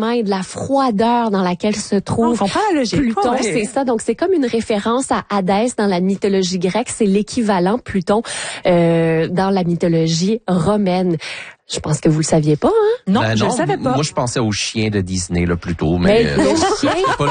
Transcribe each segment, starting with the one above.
d'éloignement et de la froideur dans laquelle se trouve Pluton. C'est ça. Donc, c'est comme une référence à Hadès dans la mythologie grecque. C'est l'équivalent Pluton dans la mythologie romaine. Je pense que vous le saviez pas, hein? Non, je le savais pas. Moi, je pensais au chien de Disney, là, plutôt. Mais le chien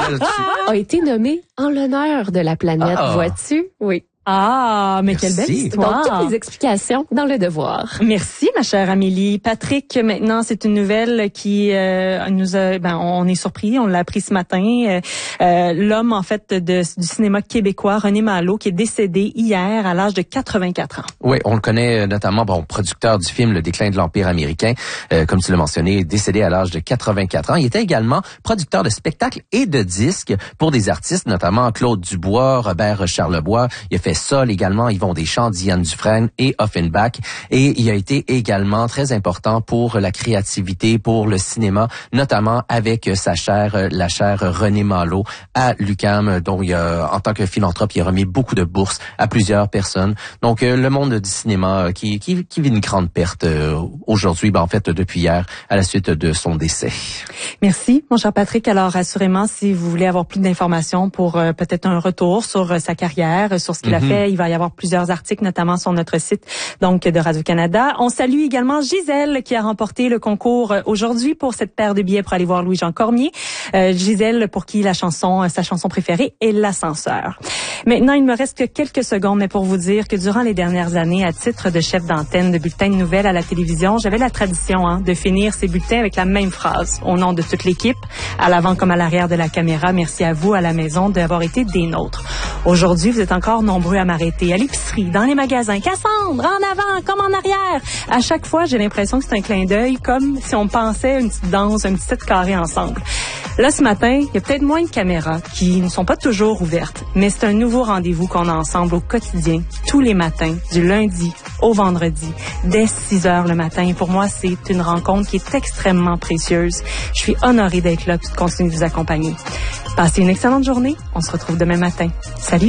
a été nommé en l'honneur de la planète, vois-tu? Oui. Ah, mais quelle belle histoire. Donc, toutes les explications dans Le Devoir. Merci, ma chère Amélie. Patrick, maintenant, c'est une nouvelle qui nous a... on est surpris, on l'a appris ce matin. L'homme, en fait, du cinéma québécois, René Malo, qui est décédé hier à l'âge de 84 ans. Oui, on le connaît notamment, producteur du film Le déclin de l'Empire américain, comme tu l'as mentionné, décédé à l'âge de 84 ans. Il était également producteur de spectacles et de disques pour des artistes, notamment Claude Dubois, Robert Charlebois. Il a fait Sol également, Yvon Deschamps, Diane Dufresne et Offenbach. Et il a été également très important pour la créativité, pour le cinéma, notamment avec la chère René Malo à l'UQAM, dont il a, en tant que philanthrope, il a remis beaucoup de bourses à plusieurs personnes. Donc, le monde du cinéma qui vit une grande perte aujourd'hui, en fait, depuis hier, à la suite de son décès. Merci, mon cher Patrick. Alors, assurément, si vous voulez avoir plus d'informations pour peut-être un retour sur sa carrière, sur ce qu'il a fait, il va y avoir plusieurs articles, notamment sur notre site donc de Radio-Canada. On salue également Gisèle qui a remporté le concours aujourd'hui pour cette paire de billets pour aller voir Louis-Jean Cormier. Gisèle, pour qui sa chanson préférée est L'Ascenseur. Maintenant, il me reste que quelques secondes, mais pour vous dire que durant les dernières années, à titre de chef d'antenne de bulletin de nouvelles à la télévision, j'avais la tradition de finir ces bulletins avec la même phrase. Au nom de toute l'équipe, à l'avant comme à l'arrière de la caméra, merci à vous à la maison d'avoir été des nôtres. Aujourd'hui, vous êtes encore nombreux à m'arrêter à l'épicerie, dans les magasins. Cassandre, en avant, comme en arrière. À chaque fois, j'ai l'impression que c'est un clin d'œil, comme si on pensait une petite danse, un petit set carré ensemble. Là, ce matin, il y a peut-être moins de caméras qui ne sont pas toujours ouvertes, mais c'est un nouveau rendez-vous qu'on a ensemble au quotidien, tous les matins, du lundi au vendredi, dès 6 heures le matin. Et pour moi, c'est une rencontre qui est extrêmement précieuse. Je suis honorée d'être là et de continuer de vous accompagner. Passez une excellente journée. On se retrouve demain matin. Salut!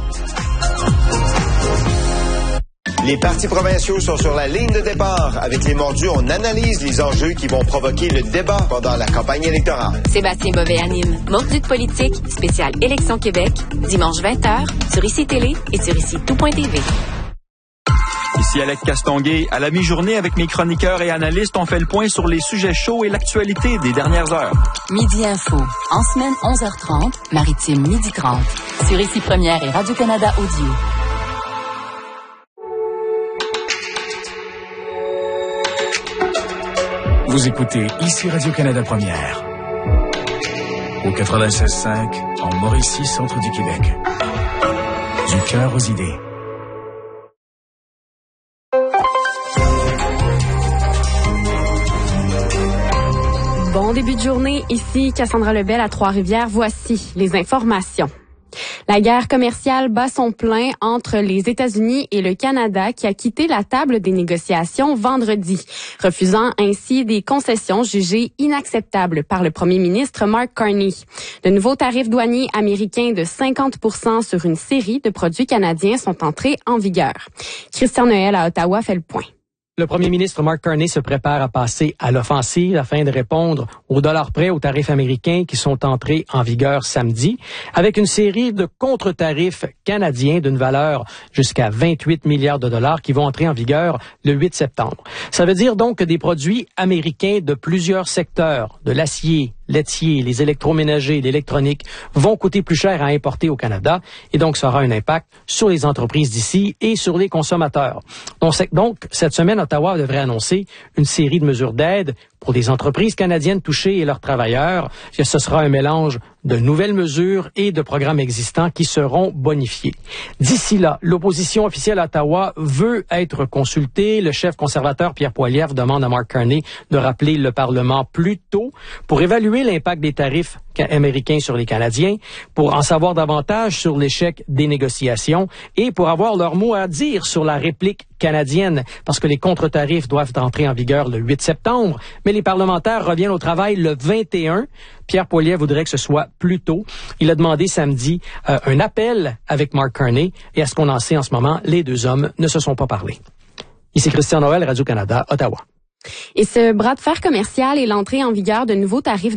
Les partis provinciaux sont sur la ligne de départ. Avec les mordus, on analyse les enjeux qui vont provoquer le débat pendant la campagne électorale. Sébastien Bovet anime Mordus de politique, spécial Élection Québec, dimanche 20h, sur ICI Télé et sur ICI-tout.tv. Ici Alec Castonguay. À la mi-journée, avec mes chroniqueurs et analystes, on fait le point sur les sujets chauds et l'actualité des dernières heures. Midi Info. En semaine, 11h30, Maritime, 12h30. Sur ICI Première et Radio-Canada Audio. Vous écoutez ici Radio-Canada Première. Au 96.5, en Mauricie, centre du Québec. Du cœur aux idées. Bon début de journée, ici Cassandra Lebel à Trois-Rivières. Voici les informations. La guerre commerciale bat son plein entre les États-Unis et le Canada qui a quitté la table des négociations vendredi, refusant ainsi des concessions jugées inacceptables par le premier ministre Mark Carney. De nouveaux tarifs douaniers américains de 50% sur une série de produits canadiens sont entrés en vigueur. Christian Noël à Ottawa fait le point. Le premier ministre Mark Carney se prépare à passer à l'offensive afin de répondre au dollar près aux tarifs américains qui sont entrés en vigueur samedi, avec une série de contre-tarifs canadiens d'une valeur jusqu'à 28 milliards de dollars qui vont entrer en vigueur le 8 septembre. Ça veut dire donc que des produits américains de plusieurs secteurs, de l'acier, laitier, les électroménagers, l'électronique, vont coûter plus cher à importer au Canada et donc ça aura un impact sur les entreprises d'ici et sur les consommateurs. Donc, cette semaine, Ottawa devrait annoncer une série de mesures d'aide pour les entreprises canadiennes touchées et leurs travailleurs. Ce sera un mélange de nouvelles mesures et de programmes existants qui seront bonifiés. D'ici là, l'opposition officielle à Ottawa veut être consultée. Le chef conservateur Pierre Poilievre demande à Mark Carney de rappeler le Parlement plus tôt pour évaluer l'impact des tarifs américains sur les Canadiens, pour en savoir davantage sur l'échec des négociations et pour avoir leur mot à dire sur la réplique canadienne, parce que les contre-tarifs doivent entrer en vigueur le 8 septembre, mais les parlementaires reviennent au travail le 21. Pierre Poilievre voudrait que ce soit plus tôt. Il a demandé samedi un appel avec Mark Carney et à ce qu'on en sait en ce moment, les deux hommes ne se sont pas parlé. Ici Christian Noël, Radio-Canada, Ottawa. Et ce bras de fer commercial et l'entrée en vigueur de nouveaux tarifs